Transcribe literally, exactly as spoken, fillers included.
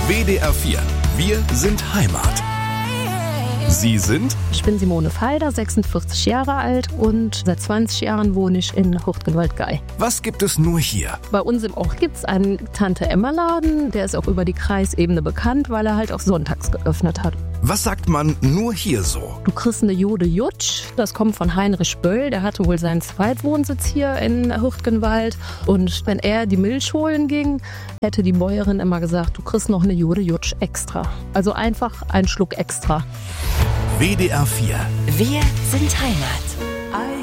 W D R vier. Wir sind Heimat. Sie sind? Ich bin Simone Falder, sechsundvierzig Jahre alt und seit zwanzig Jahren wohne ich in Hurtgenwald-Gei. Was gibt es nur hier? Bei uns im Ort gibt es einen Tante-Emma-Laden, der ist auch über die Kreisebene bekannt, weil er halt auch sonntags geöffnet hat. Was sagt man nur hier so? Du kriegst eine Jode Jutsch, das kommt von Heinrich Böll, der hatte wohl seinen Zweitwohnsitz hier in Hurtgenwald. Und wenn er die Milch holen ging, hätte die Bäuerin immer gesagt, du kriegst noch eine Jode Jutsch extra. Also einfach einen Schluck extra. W D R vier. Wir sind Heimat.